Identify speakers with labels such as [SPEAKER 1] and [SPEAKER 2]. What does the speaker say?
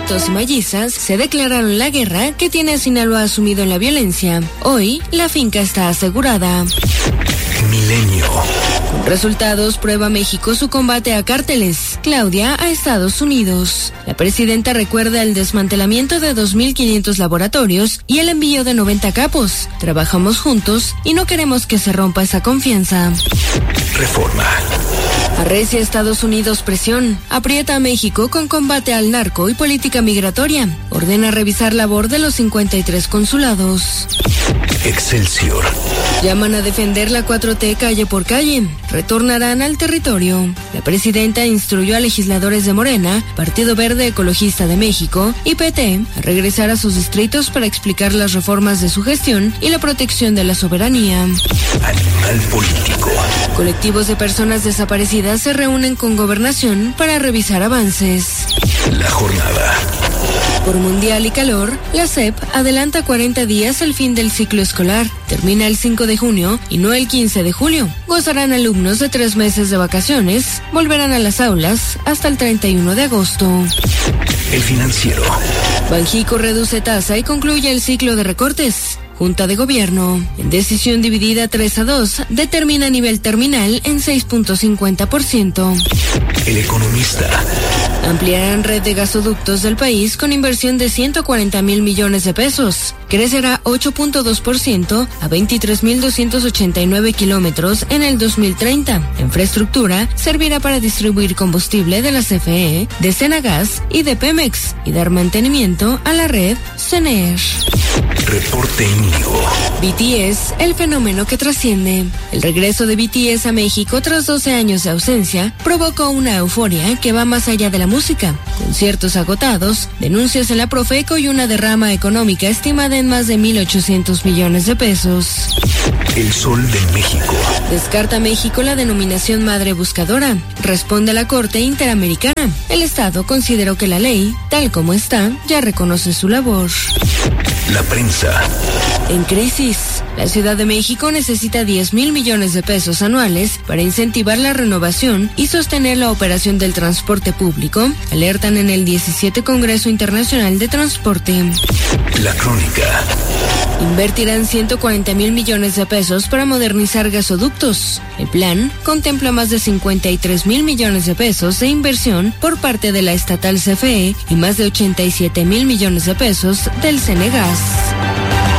[SPEAKER 1] gasoductos y Mayizas se declararon la guerra que tiene a Sinaloa sumido en la violencia. Hoy, la finca está asegurada.
[SPEAKER 2] Milenio.
[SPEAKER 1] Con resultados, prueba México su combate a cárteles. Claudia a Estados Unidos. La presidenta recuerda el desmantelamiento de 2.500 laboratorios y el envío de 90 capos. Trabajamos juntos y no queremos que se rompa esa confianza.
[SPEAKER 2] Reforma.
[SPEAKER 1] Arrecia Estados Unidos presión. Aprieta a México con combate al narco y política migratoria. Ordena revisar labor de los 53 consulados.
[SPEAKER 2] Excelsior.
[SPEAKER 1] Llaman a defender la 4T calle por calle. Retornarán al territorio. La presidenta instruyó a legisladores de Morena, Partido Verde Ecologista de México y PT a regresar a sus distritos para explicar las reformas de su gestión y la protección de la soberanía.
[SPEAKER 2] Animal político.
[SPEAKER 1] Colectivos de personas desaparecidas se reúnen con Gobernación para revisar avances.
[SPEAKER 2] La jornada.
[SPEAKER 1] Por mundial y calor, la SEP adelanta 40 días el fin del ciclo escolar. Termina el 5 de junio y no el 15 de julio. Gozarán alumnos de 3 meses de vacaciones. Volverán a las aulas hasta el 31 de agosto.
[SPEAKER 2] El Financiero.
[SPEAKER 1] Banjico reduce tasa y concluye el ciclo de recortes. Junta de Gobierno, en decisión dividida 3-2, determina nivel terminal en 6.50%.
[SPEAKER 2] El Economista.
[SPEAKER 1] Ampliarán red de gasoductos del país con inversión de 140,000 millones de pesos. Crecerá 8.2% a 23.289 kilómetros en el 2030. La infraestructura servirá para distribuir combustible de la CFE, de Senagas y de Pemex y dar mantenimiento a la red CENER.
[SPEAKER 2] Reporte Índigo.
[SPEAKER 1] BTS, el fenómeno que trasciende. El regreso de BTS a México tras 12 años de ausencia provocó una euforia que va más allá de la música. Conciertos agotados, denuncias en la Profeco y una derrama económica estimada en más de 1.800 millones de pesos.
[SPEAKER 2] El Sol de México.
[SPEAKER 1] Descarta México la denominación madre buscadora. Responde a la Corte Interamericana. El Estado consideró que la ley, tal como está, ya reconoce su labor.
[SPEAKER 2] La prensa.
[SPEAKER 1] En crisis. La Ciudad de México necesita 10,000 millones de pesos anuales para incentivar la renovación y sostener la operación del transporte público, alertan en el 17 Congreso Internacional de Transporte.
[SPEAKER 2] La Crónica.
[SPEAKER 1] Invertirán 140,000 millones de pesos para modernizar gasoductos. El plan contempla más de 53,000 millones de pesos de inversión por parte de la estatal CFE y más de 87,000 millones de pesos del Senegas.